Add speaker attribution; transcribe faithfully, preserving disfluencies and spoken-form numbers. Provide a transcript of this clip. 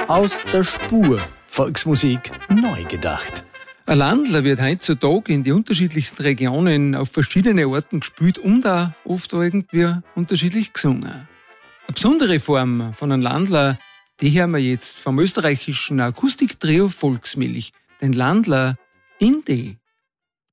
Speaker 1: aus der Spur.
Speaker 2: Volksmusik neu gedacht.
Speaker 3: Ein Landler wird heutzutage in die unterschiedlichsten Regionen auf verschiedene Arten gespielt und auch oft irgendwie unterschiedlich gesungen. Eine besondere Form von einem Landler, die hören wir jetzt vom österreichischen Akustiktrio Volksmilch, den Landler in D.